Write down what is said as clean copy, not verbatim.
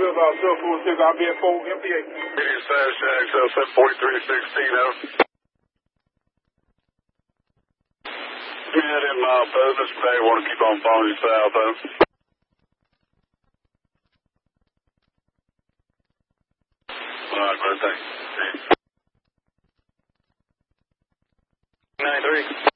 about 746, I'll be at 4 MPA. Medium size Jack, 74316, over. Yeah, in mile post, Mr. Bay, want to keep on following you south, over. Alright, bro, thanks. 93.